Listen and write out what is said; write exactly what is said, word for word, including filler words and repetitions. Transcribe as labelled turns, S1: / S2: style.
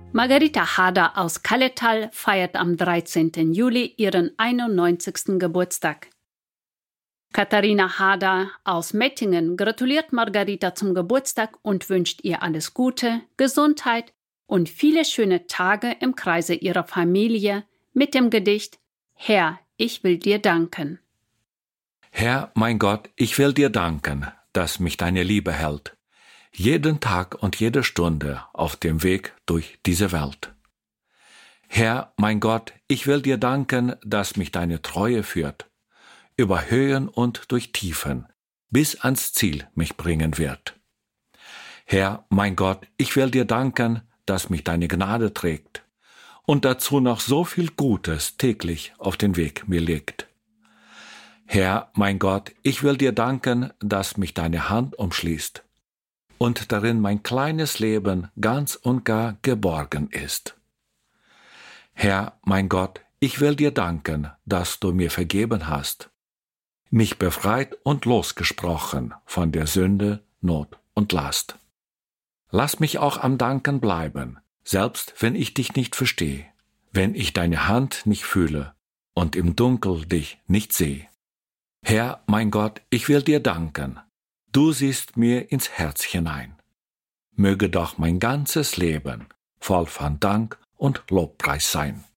S1: Margarita Harder aus Kalletal feiert am dreizehnten Juli ihren einundneunzigsten Geburtstag. Katharina Harder aus Mettingen gratuliert Margarita zum Geburtstag und wünscht ihr alles Gute, Gesundheit und viele schöne Tage im Kreise ihrer Familie mit dem Gedicht »Herr, ich will dir danken«.
S2: Herr, mein Gott, ich will dir danken, dass mich deine Liebe hält, jeden Tag und jede Stunde auf dem Weg durch diese Welt. Herr, mein Gott, ich will dir danken, dass mich deine Treue führt, über Höhen und durch Tiefen, bis ans Ziel mich bringen wird. Herr, mein Gott, ich will dir danken, dass mich deine Gnade trägt und dazu noch so viel Gutes täglich auf den Weg mir legt. Herr, mein Gott, ich will dir danken, dass mich deine Hand umschließt und darin mein kleines Leben ganz und gar geborgen ist. Herr, mein Gott, ich will dir danken, dass du mir vergeben hast, mich befreit und losgesprochen von der Sünde, Not und Last. Lass mich auch am Danken bleiben, selbst wenn ich dich nicht verstehe, wenn ich deine Hand nicht fühle und im Dunkel dich nicht sehe. Herr, mein Gott, ich will dir danken, du siehst mir ins Herz hinein. Möge doch mein ganzes Leben voll von Dank und Lobpreis sein.